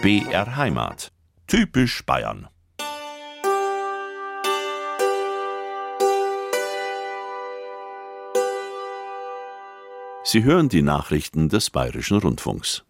BR Heimat. Typisch Bayern. Sie hören die Nachrichten des Bayerischen Rundfunks.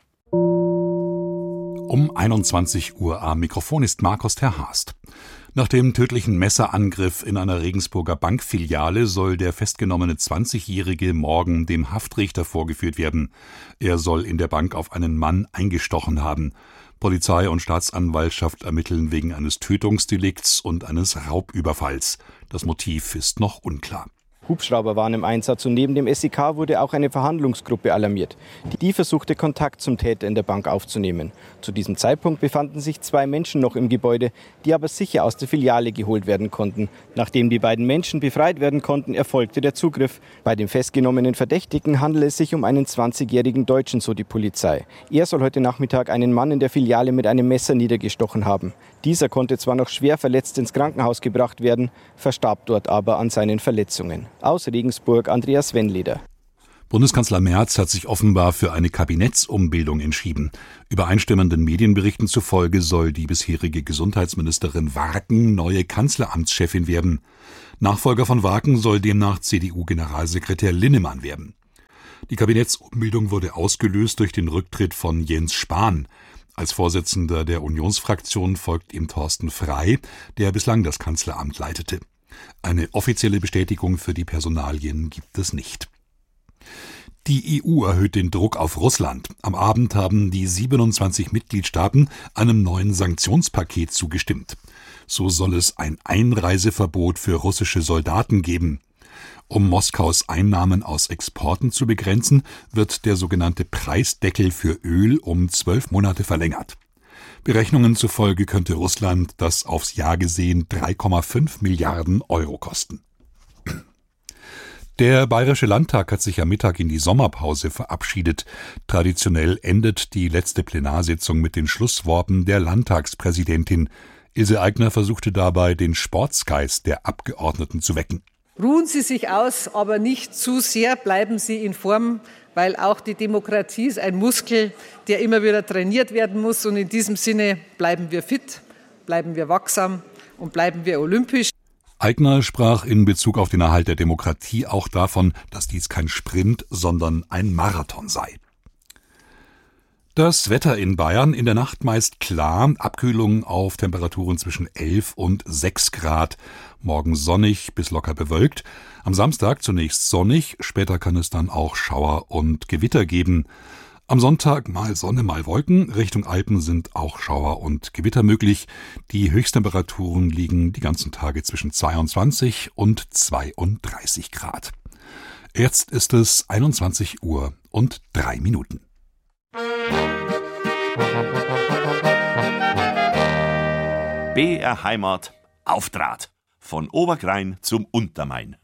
Um 21 Uhr am Mikrofon ist Markus Terhast. Nach dem tödlichen Messerangriff in einer Regensburger Bankfiliale soll der festgenommene 20-Jährige morgen dem Haftrichter vorgeführt werden. Er soll in der Bank auf einen Mann eingestochen haben. Polizei und Staatsanwaltschaft ermitteln wegen eines Tötungsdelikts und eines Raubüberfalls. Das Motiv ist noch unklar. Hubschrauber waren im Einsatz und neben dem SEK wurde auch eine Verhandlungsgruppe alarmiert. Die versuchte Kontakt zum Täter in der Bank aufzunehmen. Zu diesem Zeitpunkt befanden sich 2 Menschen noch im Gebäude, die aber sicher aus der Filiale geholt werden konnten. Nachdem die beiden Menschen befreit werden konnten, erfolgte der Zugriff. Bei dem festgenommenen Verdächtigen handelt es sich um einen 20-jährigen Deutschen, so die Polizei. Er soll heute Nachmittag einen Mann in der Filiale mit einem Messer niedergestochen haben. Dieser konnte zwar noch schwer verletzt ins Krankenhaus gebracht werden, verstarb dort aber an seinen Verletzungen. Aus Regensburg, Andreas Wennleder. Bundeskanzler Merz hat sich offenbar für eine Kabinettsumbildung entschieden. Übereinstimmenden Medienberichten zufolge soll die bisherige Gesundheitsministerin Warken neue Kanzleramtschefin werden. Nachfolger von Warken soll demnach CDU-Generalsekretär Linnemann werden. Die Kabinettsumbildung wurde ausgelöst durch den Rücktritt von Jens Spahn. Als Vorsitzender der Unionsfraktion folgt ihm Thorsten Frey, der bislang das Kanzleramt leitete. Eine offizielle Bestätigung für die Personalien gibt es nicht. Die EU erhöht den Druck auf Russland. Am Abend haben die 27 Mitgliedstaaten einem neuen Sanktionspaket zugestimmt. So soll es ein Einreiseverbot für russische Soldaten geben. Um Moskaus Einnahmen aus Exporten zu begrenzen, wird der sogenannte Preisdeckel für Öl um 12 Monate verlängert. Berechnungen zufolge könnte Russland das aufs Jahr gesehen 3,5 Milliarden Euro kosten. Der Bayerische Landtag hat sich am Mittag in die Sommerpause verabschiedet. Traditionell endet die letzte Plenarsitzung mit den Schlussworten der Landtagspräsidentin. Ilse Aigner versuchte dabei, den Sportsgeist der Abgeordneten zu wecken. Ruhen Sie sich aus, aber nicht zu sehr, bleiben Sie in Form, weil auch die Demokratie ist ein Muskel, der immer wieder trainiert werden muss. Und in diesem Sinne bleiben wir fit, bleiben wir wachsam und bleiben wir olympisch. Aigner sprach in Bezug auf den Erhalt der Demokratie auch davon, dass dies kein Sprint, sondern ein Marathon sei. Das Wetter in Bayern in der Nacht meist klar, Abkühlung auf Temperaturen zwischen 11 und 6 Grad. Morgen sonnig bis locker bewölkt. Am Samstag zunächst sonnig, später kann es dann auch Schauer und Gewitter geben. Am Sonntag mal Sonne, mal Wolken. Richtung Alpen sind auch Schauer und Gewitter möglich. Die Höchsttemperaturen liegen die ganzen Tage zwischen 22 und 32 Grad. Jetzt ist es 21 Uhr und 3 Minuten. BR Heimat auf Draht. Von Oberkrain zum Untermain.